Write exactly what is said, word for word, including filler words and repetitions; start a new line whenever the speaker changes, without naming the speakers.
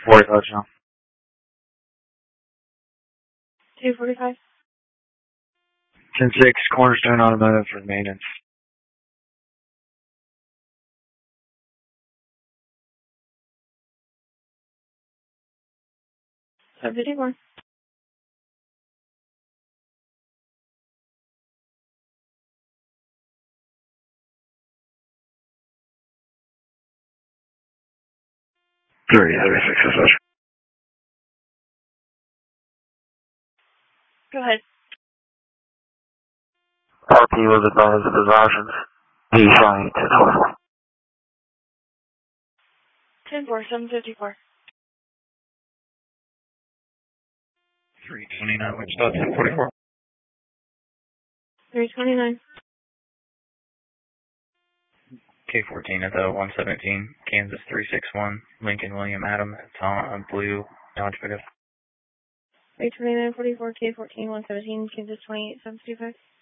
forty-five now.
two forty-five.
ten six, Cornerstone Automotive for maintenance.
seven fifty-four.
three thirty-six, Assessor.
Go ahead.
R P was advised of his options. He signed ten forty-four.
ten four, seven fifty-four.
three twenty-nine, Wichita, ten forty-four.
three twenty-nine.
K fourteen at the one seventeen, Kansas three six one, Lincoln William Adam, Tom Blue, Dodge pickup.
three twenty-nine forty-four, K fourteen, one seventeen, Kansas twenty-eight, seven fifty-five.